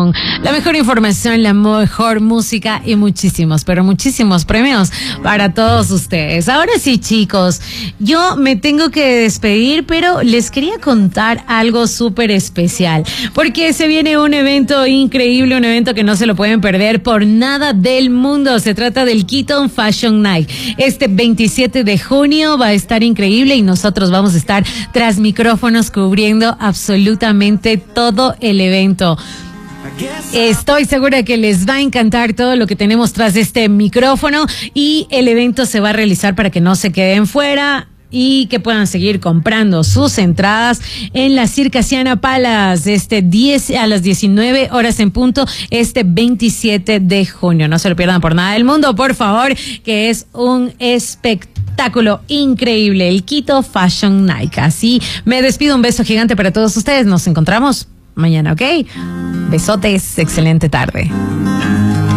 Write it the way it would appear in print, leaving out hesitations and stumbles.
con la mejor información, la mejor música y muchísimos, pero muchísimos premios para todos ustedes. Ahora sí, chicos, yo me tengo que despedir, pero les quería contar algo súper especial, porque se viene un evento increíble, un evento que no se lo pueden perder por nada del mundo. Se trata del Keaton Fashion Night. Este 27 de junio va a estar increíble y nosotros vamos a estar tras micrófonos cubriendo absolutamente todo el evento. Estoy segura que les va a encantar todo lo que tenemos tras este micrófono y el evento se va a realizar para que no se queden fuera y que puedan seguir comprando sus entradas en la Circassiana Palace a las 19 horas en punto, 27 de junio. No se lo pierdan por nada del mundo, por favor, que es un espectáculo increíble, el Keaton Fashion Night. Así me despido, un beso gigante para todos ustedes. Nos encontramos mañana, ¿ok? Besotes, excelente tarde.